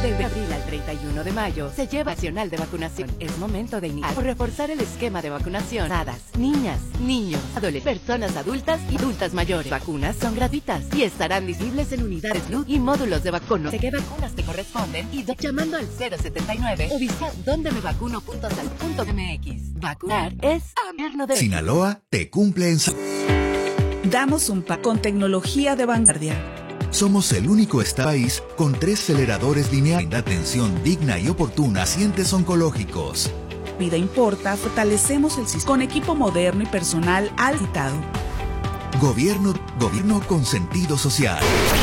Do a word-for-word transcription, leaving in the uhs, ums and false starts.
Desde abril al treinta y uno de mayo se lleva nacional de vacunación. Es momento de iniciar o reforzar el esquema de vacunación. Hadas, niñas, niños, adolescentes, personas adultas y adultas mayores. Vacunas son gratuitas y estarán disponibles en unidades Luz y módulos de vacuno. ¿De qué vacunas te corresponden? Y do, llamando al cero setenta y nueve o visita donde me vacuno punto sal punto m x. Vacunar es gobierno de Sinaloa te cumple en... Damos un paso con tecnología de vanguardia. Somos el único estado país con tres aceleradores lineales de atención digna y oportuna a pacientes oncológicos. Vida importa, fortalecemos el sistema con equipo moderno y personal al citado. Gobierno, gobierno con sentido social.